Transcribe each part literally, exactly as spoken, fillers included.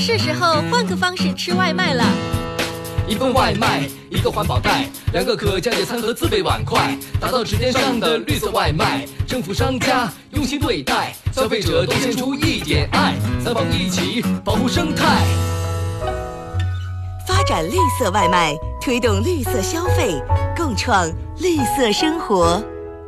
是时候换个方式吃外卖了。 一份外卖，一个环保袋，两个可降解餐和自备碗筷，打造指尖上的绿色外卖。政府商家用心对待，消费者都献出一点爱，三方一起保护生态。 发展绿色外卖，推动绿色消费，共创绿色生活。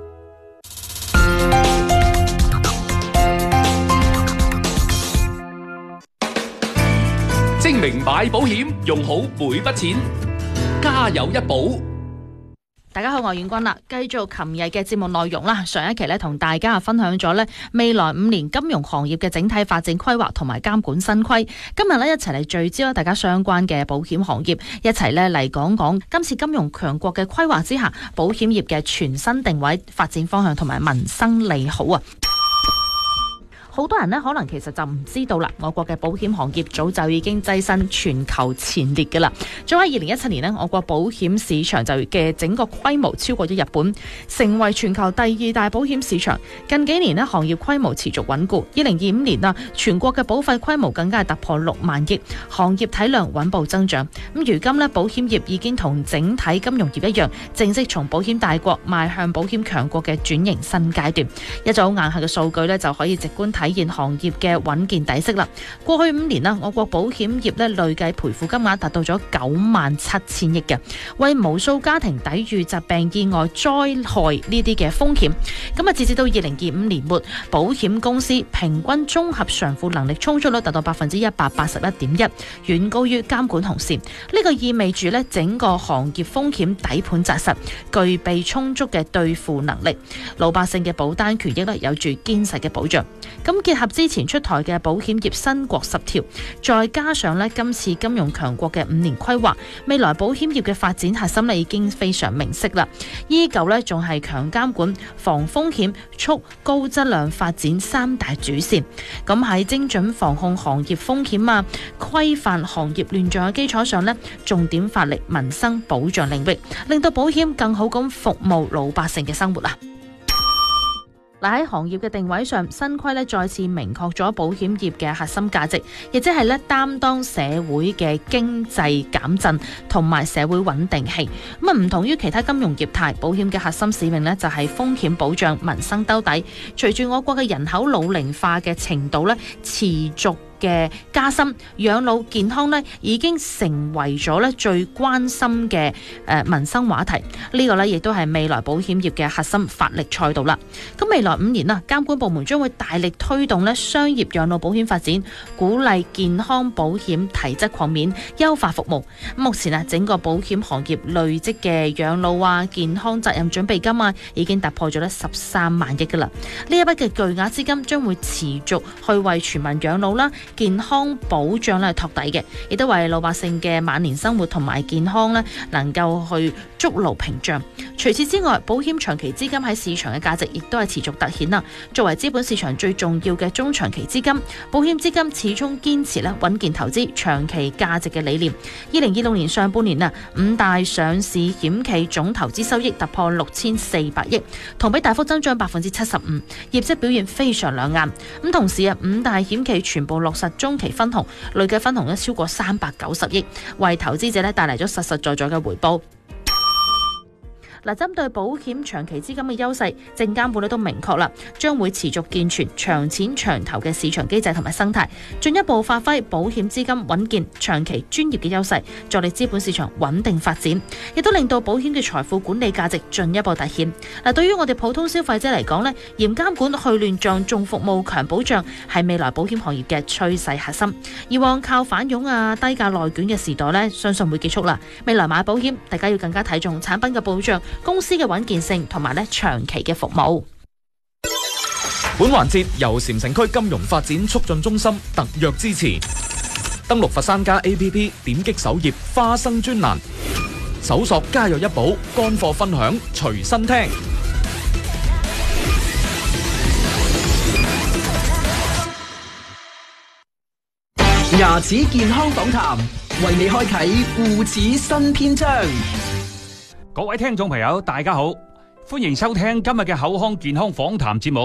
精明買保險，用好每筆錢，家有一保。 大家好，我係遠君啦，繼續琴日嘅節目內容啦。上一期咧同大家分享咗咧未來五年金融行業嘅整體發展規劃同埋監管新規。今日咧一齊嚟聚焦大家相關嘅保險行業，一齊咧嚟講講今次金融強國嘅規劃之下，保險業嘅全新定位、發展方向同埋民生利好啊！好多人呢，可能其實就唔知道啦，我國嘅保險行業早就已經躋身全球前列㗎啦。早喺二零一七年呢，我國保險市場就嘅整個規模超過咗日本，成為全球第二大保險市場。近幾年呢，行業規模持續穩固。二零二五年啊，全國嘅保費規模更加係突破六萬億，行業體量穩步增長。咁如今呢，保險業已經同整體金融業一樣，正式從保險大國邁向保險強國嘅轉型新階段。一組硬核嘅數據呢，就可以直觀睇體現行業嘅穩健底色啦。過去五年啦，我國保險業咧累計賠付金額達到咗九萬七千億嘅，為無數家庭抵禦疾病、意外、災害呢啲嘅風險。咁啊，截至到二零二五年末，保險公司平均綜合償付能力充足率達到百分之一百八十一點一，遠高於監管紅線。呢個意味住咧整個行業風險底盤紮實，具備充足嘅兌付能力，老百姓嘅保單權益咧有住堅實嘅保障。咁結合之前出台嘅保險業新國十條，再加上咧今次金融強國嘅五年規劃，未來保險業嘅發展核心咧已經非常明晰啦。依舊咧仲係強監管、防風險、促高質量發展三大主線。咁喺精準防控行業風險啊、規範行業亂象嘅基礎上咧，重點發力民生保障領域，令到保險更好咁服務老百姓嘅生活啊！嗱，喺行業嘅定位上，新規咧再次明確咗保險業嘅核心價值，亦即係咧擔當社會嘅經濟減震同埋社會穩定器。咁啊，唔同於其他金融業態，保險嘅核心使命咧就係風險保障、民生兜底。隨住我國嘅人口老齡化嘅程度咧持續嘅加深，養老健康咧已經成為咗咧最關心嘅誒、呃、民生話題。這個、呢個咧亦都係未來保險業嘅核心發力賽道啦。咁未來五年啊，監管部門將會大力推動咧商業養老保險發展，鼓勵健康保險體質擴面，優化服務。目前啊，整個保險行業累積嘅養老啊、健康責任準備金啊，已經突破咗咧十三萬億噶啦。呢一筆嘅巨額資金將會持續去為全民養老啦、健康保障咧托底嘅，亦都為老百姓嘅晚年生活同埋健康咧能夠去築牢屏障。除此之外，保險長期資金喺市場嘅價值亦都係持續凸顯啦。作為資本市場最重要嘅中長期資金，保險資金始終堅持咧穩健投資、長期價值嘅理念。二零二六年上半年啊，五大上市險企總投資收益突破六千四百億，同比大幅增長百分之七十五，業績表現非常亮眼。咁同時啊，五大險企全部落實中期分紅，累計分紅咧超過三百九十億，為投資者咧帶嚟咗實實在在嘅回報。嗱，針對保險長期資金嘅優勢，證監會咧都明確啦，將會持續健全長錢長投嘅市場機制同埋生態，進一步發揮保險資金穩健、長期專業嘅優勢，助力資本市場穩定發展，亦都令到保險嘅財富管理價值進一步凸顯。嗱，對於我哋普通消費者嚟講咧，嚴監管、去亂象、重服務、強保障係未來保險行業嘅趨勢核心。以往靠反佣啊、低價內卷嘅時代咧，相信會結束啦。未來買保險，大家要更加睇重產品嘅保障、公司嘅穩健性同埋咧長期嘅服務。 本環節由禪城區金融發展促進中心特約支持。登錄佛山家 A P P， 點擊首頁花生專欄，搜索家有一寶，乾貨分享隨身聽。 牙齒健康訪談，為你開啟護齒新篇章。 各位聽眾朋友大家好，歡迎收聽今日嘅口腔健康訪談節目。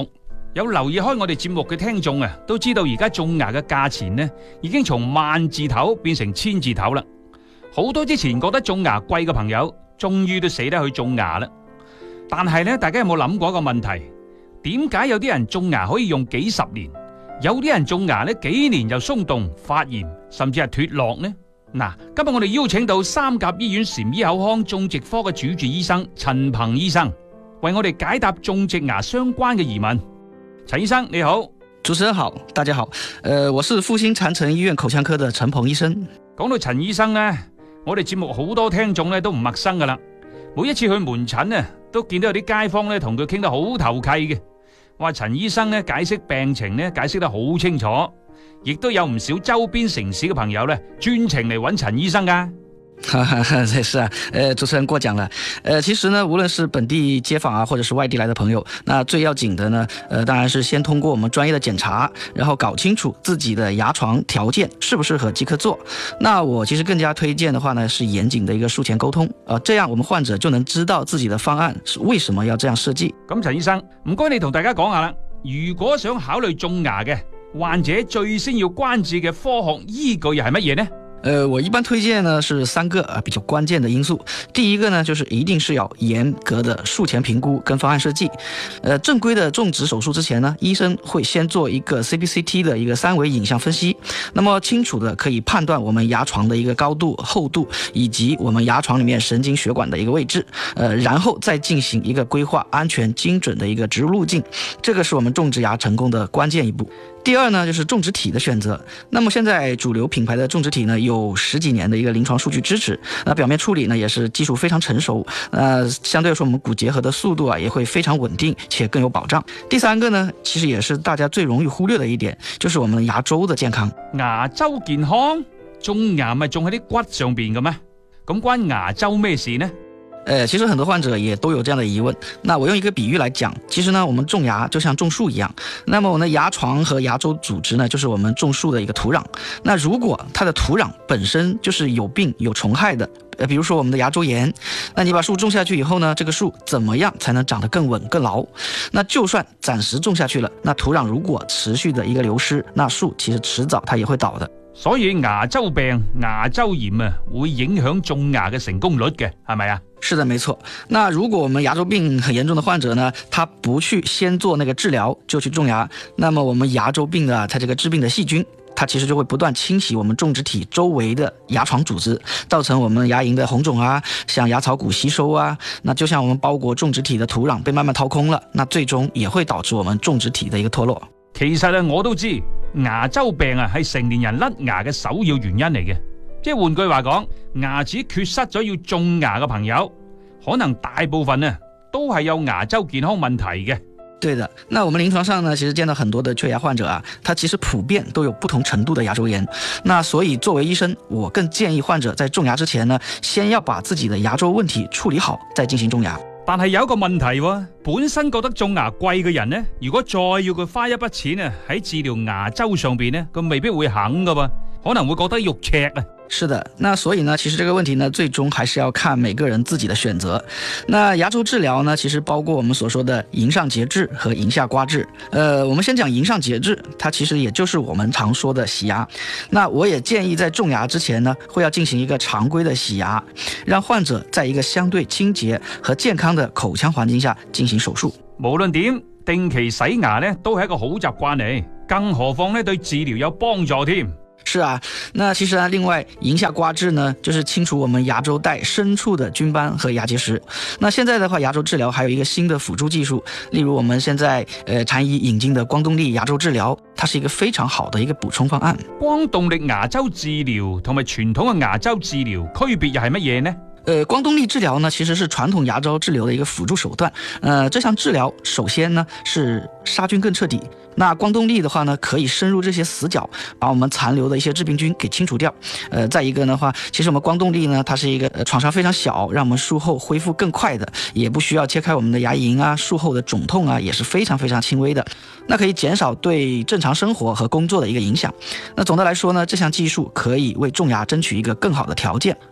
有留意開我哋節目嘅聽眾啊，都知道而家種牙嘅價錢呢，已經從萬字頭變成千字頭啦。好多之前覺得種牙貴嘅朋友，終於都死得去種牙啦。但係呢，大家有冇諗過一個問題？點解有啲人種牙可以用幾十年，有啲人種牙呢幾年就鬆動、發炎，甚至係脫落呢？嗱，今日我哋邀請到三甲醫院禪醫口腔種植科嘅主治醫生陳鵬醫生，為我哋解答種植牙相關嘅疑問。陳醫生你好。 主持人好，大家好，呃，我是復興長城醫院口腔科的陳鵬醫生。 講到陳醫生呢，我哋節目好多聽眾呢都唔陌生噶啦，每一次去門診呢，都見到有啲街坊呢同佢傾得好投契嘅，話陳醫生呢解釋病情呢解釋得好清楚。亦都有唔少周邊城市嘅朋友呢，專程嚟揾陳醫生噶。 哈哈哈，是啊，呃，主持人過獎了。呃，其實呢，無論是本地街坊啊，或者是外地來的朋友，那最要緊的呢，呃，當然是先通過我們專業的檢查，然後搞清楚自己的牙床條件適不適合即刻做。那我其實更加推薦的話呢，是嚴謹的一個術前溝通，呃，這樣我們患者就能知道自己的方案是為什麼要這樣設計。 咁陳醫生，唔該你同大家講下啦，如果想考慮種牙嘅患者，最先要關注嘅科學依據又係乜嘢呢？ 呃，我一般推薦呢是三個啊比較關鍵的因素。第一個呢，就是一定是要嚴格的術前評估跟方案設計。呃，正規的種植手術之前呢，醫生會先做一個 C B C T 的一個三維影像分析，那麼清楚的可以判斷我們牙床的一個高度、厚度以及我們牙床裡面神經血管的一個位置。呃，然後再進行一個規劃安全精準的一個植入路徑，這個是我們種植牙成功的關鍵一步。第二呢，就是種植體的選擇。那麼現在主流品牌的種植體呢，有十幾年的一個臨床數據支持，那表面處理呢也是技術非常成熟，呃，相對來說我們骨結合的速度啊也會非常穩定且更有保障。第三個呢，其實也是大家最容易忽略的一點，就是我們牙周的健康。 牙周健康，種牙咪種喺啲骨上邊嘅咩？咁關牙周咩事呢？ 呃，其實很多患者也都有這樣的疑問。那我用一個比喻來講，其實呢，我們種牙就像種樹一樣。那麼我們的牙床和牙周組織呢，就是我們種樹的一個土壤。那如果它的土壤本身就是有病有蟲害的，呃，比如說我們的牙周炎，那你把樹種下去以後呢，這個樹怎麼樣才能長得更穩更牢？那就算暫時種下去了，那土壤如果持續的一個流失，那樹其實遲早它也會倒的。 所以牙周病、牙周炎啊，會影響種牙嘅成功率嘅，係咪啊？ 是的，沒錯。那如果我們牙周病很嚴重的患者呢，他不去先做那個治療就去種牙，那麼我們牙周病的它這個致病的細菌，它其實就會不斷侵襲我們種植體周圍的牙床組織，造成我們牙齦的紅腫啊，像牙槽骨吸收啊，那就像我們包裹種植體的土壤被慢慢掏空了，那最終也會導致我們種植體的一個脫落。 其實啊，我都知牙周病啊係成年人甩牙嘅首要原因嚟嘅。即係換句話講，牙齒缺失咗要種牙嘅朋友，可能大部分呢都係有牙周健康問題嘅。 對的，那我們臨床上呢，其實見到很多的缺牙患者啊，他其實普遍都有不同程度的牙周炎。那所以作為醫生，我更建議患者在種牙之前呢，先要把自己的牙周問題處理好，再進行種牙。 但係有一個問題喎，本身覺得種牙貴嘅人呢，如果再要佢花一筆錢啊喺治療牙周上邊呢，佢未必會肯噶噃，可能會覺得肉赤啊。 是的，那所以呢，其實這個問題呢，最終還是要看每個人自己的選擇。那牙周治療呢，其實包括我們所說的齦上節制和齦下刮治。呃，我們先講齦上節制，它其實也就是我們常說的洗牙。那我也建議在種牙之前呢，會要進行一個常規的洗牙，讓患者在一個相對清潔和健康的口腔環境下進行手術。 無論點，定期洗牙呢，都係一個好習慣嚟，更何況呢，對治療有幫助添。 是啊，那其實呢，另外齦下刮治呢，就是清除我們牙周帶深處的菌斑和牙結石。那現在的話，牙周治療還有一個新的輔助技術，例如我們現在呃禪醫引進的光動力牙周治療，它是一個非常好的一個補充方案。 光動力牙周治療同埋傳統嘅牙周治療區別又係乜嘢呢？ 呃，光動力治療呢，其實是傳統牙周治療的一個輔助手段。呃，這項治療首先呢是殺菌更徹底。那光動力的話呢，可以深入這些死角，把我們殘留的一些致病菌給清除掉。呃，再一個的話，其實我們光動力呢，它是一個呃創傷非常小，讓我們術後恢復更快的，也不需要切開我們的牙齦啊，術後的腫痛啊也是非常非常輕微的。那可以減少對正常生活和工作的一個影響。那總的來說呢，這項技術可以為種牙爭取一個更好的條件，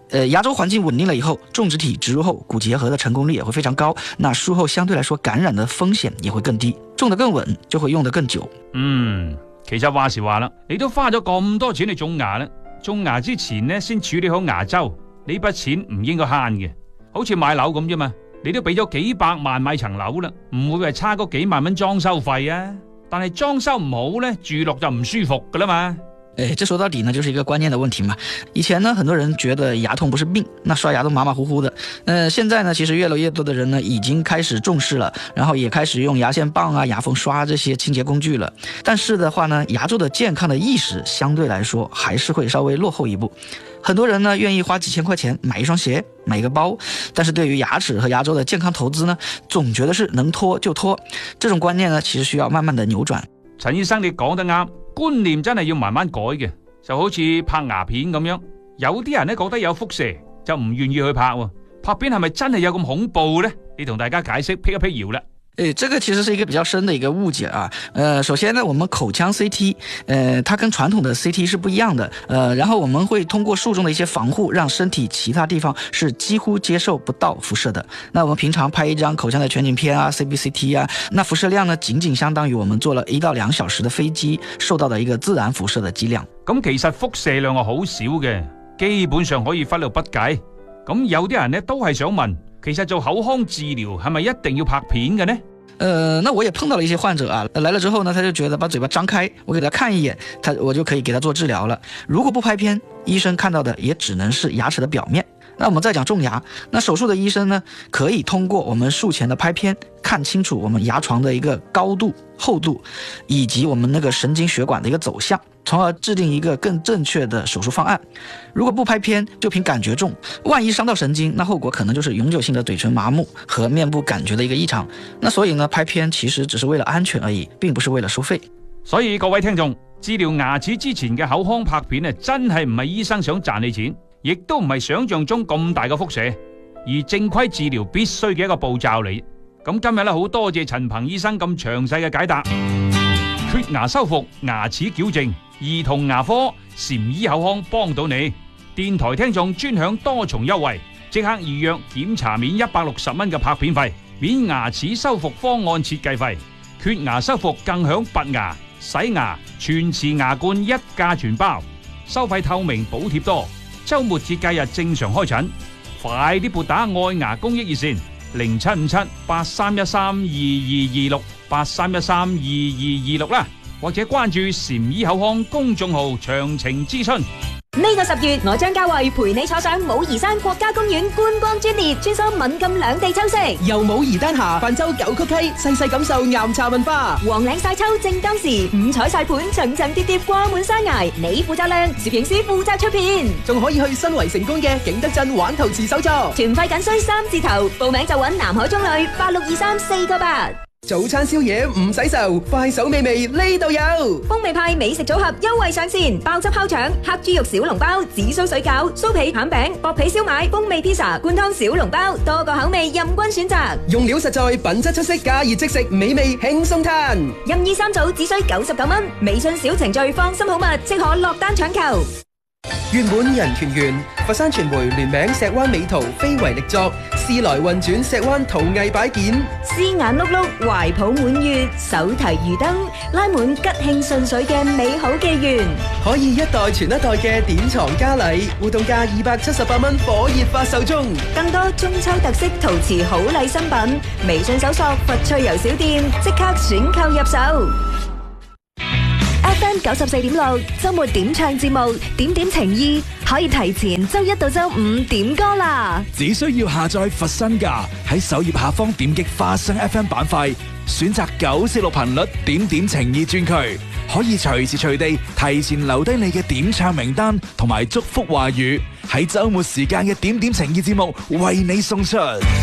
呃，牙周环境稳定了以后，种植体植入后骨结合的成功率也会非常高，那术後相對來說感染的風險也會更低，種得更穩，就會用得更久。 嗯，其實話時話啦，你都花咗咁多錢去種牙啦，種牙之前呢先處理好牙周，呢筆錢唔應該慳嘅，好似買樓咁啫嘛，你都俾咗幾百萬買層樓啦，唔會係差嗰幾萬蚊裝修費啊，但係裝修唔好呢，住落就唔舒服噶啦嘛。 哎，这说到底呢，就是一个关键的问题嘛。以前呢，很多人觉得牙痛不是病，那刷牙都马马虎虎的。呃，现在呢，其实越来越多的人呢，已经开始重视了，然后也开始用牙线棒啊、牙缝刷这些清洁工具了。但是的话呢，牙周的健康的意识相对来说还是会稍微落后一步。很多人呢，愿意花几千块钱买一双鞋，买一个包，但是对于牙齿和牙周的健康投资呢，总觉得是能拖就拖。这种观念呢，其实需要慢慢的扭转。 陳醫生，你講得啱。觀念真係要慢慢改嘅，就好似拍牙片咁樣，有啲人呢覺得有輻射就唔願意去拍喎，拍片係咪真係有咁恐怖呢？你同大家解釋辟一辟謠啦。 誒，這個其實是一個比較深的一個誤解啊。呃，首先呢，我們口腔 C T， 呃，它跟傳統的 C T 是不一樣的。呃，然後我們會通過術中的一些防護，讓身體其他地方是幾乎接受不到輻射的。那我們平常拍一張口腔的全景片啊 ，C B C T 啊，那輻射量呢，僅僅相當於我們坐了一到兩小時的飛機受到的一個自然輻射的劑量。 咁其實輻射量係好少嘅，基本上可以忽略不計。咁有啲人呢都係想問，其實做口腔治療係咪一定要拍片嘅呢？ 呃，那我也碰到了一些患者啊，來了之後呢，他就覺得把嘴巴張開，我給他看一眼，他我就可以給他做治療了。如果不拍片，醫生看到的也只能是牙齒的表面。那我們再講種牙，那手術的醫生呢，可以通過我們術前的拍片，看清楚我們牙床的一個高度、厚度，以及我們那個神經血管的一個走向，從而制定一個更正確的手術方案。如果不拍片，就憑感覺種，萬一傷到神經，那後果可能就是永久性的嘴唇麻木和面部感覺的一個異常。那所以呢，拍片其實只是為了安全而已，並不是為了收費。 所以各位聽眾，治療牙齒之前嘅口腔拍片啊，真係唔係醫生想賺你錢，亦都唔係想象中咁大嘅輻射，而正規治療必須嘅一個步驟嚟。咁今日咧好多謝陳鵬醫生咁詳細嘅解答。缺牙修復、牙齒矯正、兒童牙科、禪醫口腔幫到你。電台聽眾專享多重優惠，即刻預約檢查免一百六十蚊嘅拍片費，免牙齒修復方案設計費，缺牙修復更享拔牙、洗牙、全瓷牙冠一價全包，收費透明補貼多。週末節假日正常開診，快啲撥打愛牙公益熱線零七五七八三一三二二二六八三一三二二二六啦，或者關注禪醫口腔公眾號詳情諮詢。 呢個十月，我將嘉慧陪你坐上武夷山國家公園觀光專列，穿梭閩贛兩地秋色， 由武夷丹霞泛舟九曲溪，細細感受岩茶文化。 黃嶺曬秋正當時，五彩曬盤層層疊疊掛滿山崖，你負責靚，攝影師負責出片， 仲可以去新圍成功嘅景德鎮玩陶瓷手作。 團費僅需三字頭，報名就揾南海中旅八六二三四個八。 早餐宵夜唔使愁，快手美味呢度有。 風味派美食組合優惠上線，鮑汁烤腸、黑豬肉小籠包、紫蘇水餃、酥皮餡餅、薄皮燒賣、風味披薩、灌湯小籠包，多個口味任君選擇。 用料實在，品質出色，加熱即食，美味輕鬆嘆。 任意三組只需九十九蚊，微信小程序放心好物，即可落單搶購。 月滿人團圓，佛山傳媒聯名石灣美圖非遺力作，時來運轉石灣陶藝擺件， 絲眼碌碌，懷抱滿月，手提魚燈，拉滿吉慶順水嘅美好紀元。 可以一代傳一代嘅典藏嘉禮，活動價二百七十八蚊，火熱發售中。 更多中秋特色陶瓷好禮新品，微信搜索佛趣遊小店，即刻選購入手。F M 九十四點六周末點唱節目，點點情意可以提前周一到周五點歌啦。 只需要下載佛山架，喺首頁下方點擊花生 F M 板塊，選擇九四六頻率點點情意專區，可以隨時隨地提前留低你嘅點唱名單同埋祝福話語，喺周末時間嘅點點情意節目為你送出。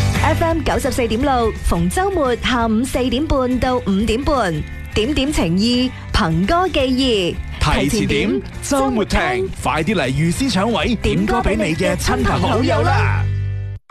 F M 九十四點六逢周末下午四點半到五點半。點點情意，憑歌寄意， 提前點，周末聽，快啲嚟預先搶位，點歌俾你嘅親朋好友啦！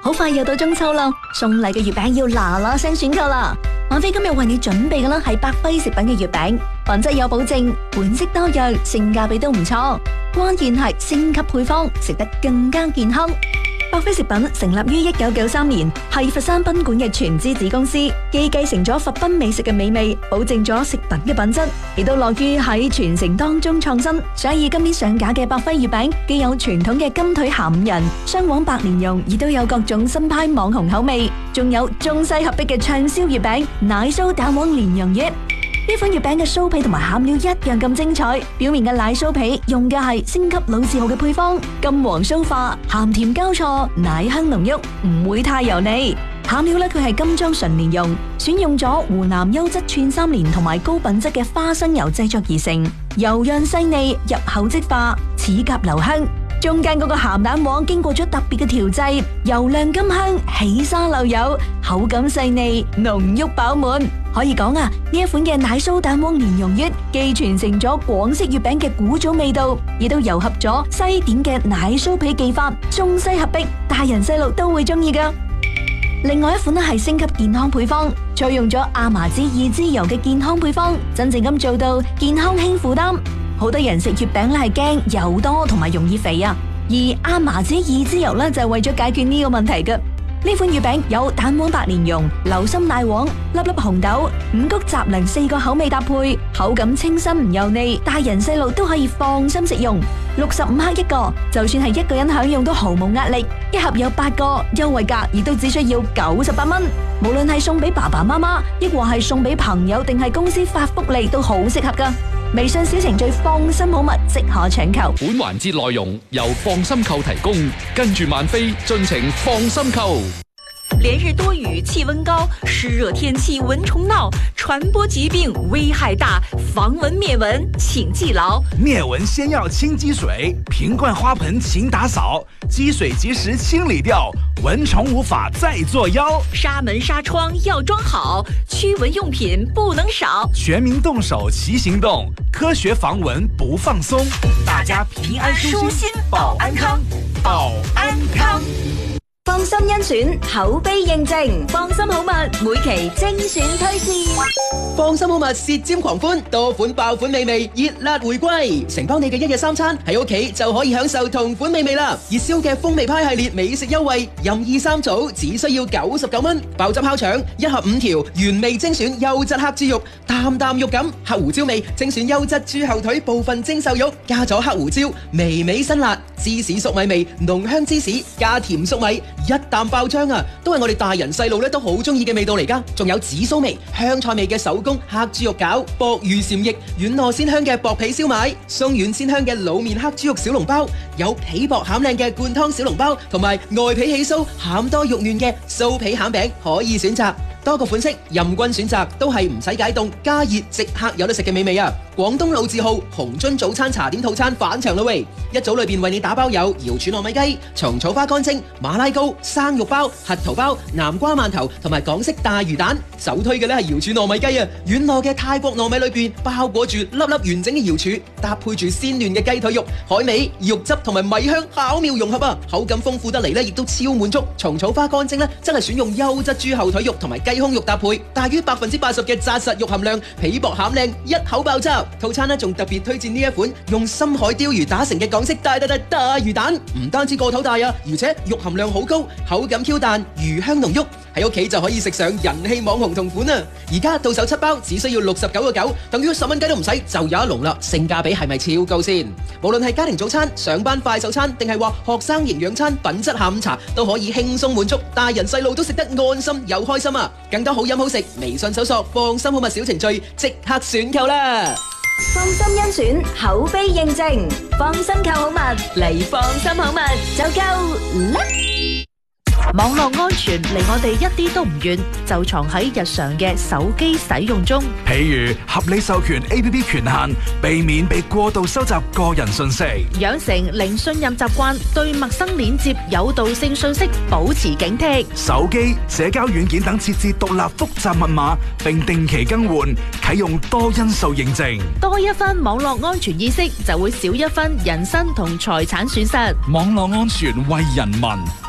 好快又到中秋啦，送禮嘅月餅要嗱嗱聲選購啦。萬飛今日為你準備嘅啦係百輝食品嘅月餅，品質有保證，款式多樣，性價比都唔錯。關鍵係升級配方，食得更加健康。百輝食品成立於一九九三年，係佛山賓館嘅全資子公司，既繼承咗佛賓美食嘅美味，保證咗食品嘅品質，亦都樂於喺傳承當中創新。所以今年上架嘅百輝月餅，既有傳統嘅金腿鹹五仁、雙黃白蓮蓉，亦都有各種新派網紅口味，仲有中西合璧嘅暢銷月餅奶酥蛋黃蓮蓉月。呢款月餅嘅酥皮同埋餡料一樣咁精彩，表面嘅奶酥皮用嘅係星級老字號嘅配方，金黃酥化，鹹甜交錯，奶香濃郁，唔會太油膩。餡料咧，佢係金裝純蓮蓉，選用咗湖南優質串三蓮同埋高品質嘅花生油製作而成，油潤細膩，入口即化，齒頰留香。中間嗰個鹹蛋黃經過咗特別嘅調製，油亮甘香，起沙漏油，口感細膩，濃郁飽滿。可以講啊，呢一款嘅奶酥蛋黃蓮蓉月，既傳承咗廣式月餅嘅古早味道，亦都糅合咗西點嘅奶酥皮技法，中西合璧，大人細路都會中意噶。另外一款咧係升級健康配方，採用咗亞麻籽二脂油嘅健康配方，真正咁做到健康輕負擔。好多人食月餅咧係驚油多同埋容易肥啊，而亞麻籽二脂油咧就係為咗解決呢個問題嘅。呢款月餅有蛋黃白蓮蓉、流心奶黃、粒粒紅豆、五穀雜糧四個口味搭配，口感清新唔油膩，大人細路都可以放心食用。六十五克一個，就算係一個人享用都毫無壓力。一盒有八個，優惠價亦都只需要九十八蚊。無論係送俾爸爸媽媽，亦或係送俾朋友定係公司發福利，都好適合噶。微信小程序放心好物即可搶購。 本環節內容由放心購提供，跟住萬飛盡情放心購。 连日多雨，气温高，湿热天气蚊虫闹，传播疾病危害大，防蚊灭蚊请记牢。 灭蚊先要清积水，瓶罐花盆勤打扫，积水及时清理掉，蚊虫无法再作妖。 纱门纱窗要装好，驱蚊用品不能少。 全民动手齐行动，科学防蚊不放松。大家平安舒心，保安康，保安康。 放心甄選，口碑認證，放心好物每期精選推薦。 放心好物舌尖狂歡，多款爆款美味熱辣回歸，承包你嘅一日三餐喺屋企就可以享受同款美味啦！熱銷嘅風味派系列美食優惠，任意三組只需要九十九蚊，爆汁烤腸一盒五條，原味精選優質黑豬肉，啖啖肉感，黑胡椒味精選優質豬後腿部分精瘦肉，加咗黑胡椒，微微辛辣，芝士粟米味，濃香芝士加甜粟米。一啖爆漿啊，都係我哋大人細路咧都好中意嘅味道嚟噶。仲有紫蘇味、香菜味嘅手工黑豬肉餃、鮑魚禪翼、軟糯鮮香嘅薄皮燒賣、鬆軟鮮香嘅滷麵黑豬肉小籠包，有皮薄餡靚嘅灌湯小籠包，同埋外皮起酥、餡多肉嫩嘅酥皮餡餅可以選擇。多個款式任君選擇，都係唔使解凍，加熱即刻有得食嘅美味啊！廣東老字號紅樽早餐茶點套餐返場啦喂！一組裏邊為你打包有瑤柱糯米雞、蟲草花乾蒸、馬拉糕、生肉包、核桃包、南瓜饅頭同埋港式大魚蛋。首推嘅咧係瑤柱糯米雞啊！軟糯嘅泰國糯米裏邊包裹住粒粒完整嘅瑤柱，搭配住鮮嫩嘅雞腿肉、海味、肉汁同埋米香巧妙融合啊！口感豐富得嚟咧，亦都超滿足。蟲草花乾蒸咧，真係選用優質豬後腿肉同埋雞胸肉搭配，大於百分之八十嘅紮實肉含量，皮薄餡靚，一口爆汁。套餐呢仲特別推薦呢一款用深海鯛魚打成嘅港式大大大大魚蛋，唔單止個頭大啊，而且肉含量好高，口感 Q 彈，魚香濃郁，喺屋企就可以食上人氣網紅同款啊！而家到手七包只需要六十九個九，等於十蚊雞都唔使就有一籠啦，性價比係咪超高先？無論係家庭早餐、上班快手餐，定係話學生營養餐、品質下午茶，都可以輕鬆滿足，大人細路都食得安心又開心啊！更多好飲好食，微信搜索放心好物小程序，即刻選購啦！ 放心甄選，口碑認證，放心購好物嚟放心好物就夠啦！ 網絡安全離我哋一啲都唔遠，就藏喺日常嘅手機使用中。 譬如合理授權 A P P 權限，避免被過度收集個人信息； 養成零信任習慣，對陌生鏈接、誘導性信息保持警惕。 手機、社交軟件等設置獨立複雜密碼，並定期更換，啟用多因素認證。 多一分網絡安全意識，就會少一分人身同財產損失。 網絡安全為人民，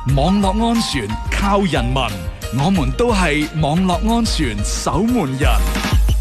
網絡安全靠人民，我們都係網絡安全守門人。